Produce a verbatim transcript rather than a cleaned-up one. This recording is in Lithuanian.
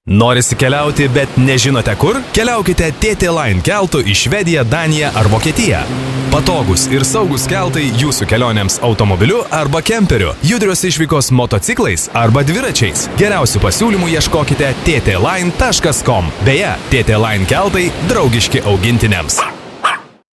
Norisi keliauti, bet nežinote kur? Keliaukite T T Line keltu į Švediją, Daniją ar Vokietiją. Patogus ir saugus keltai jūsų kelionėms automobiliu arba kemperiu, judrios išvykos motociklais arba dviračiais. Geriausių pasiūlymų ieškokite t t line taškas com. Beje, T T Line keltai draugiški augintiniams.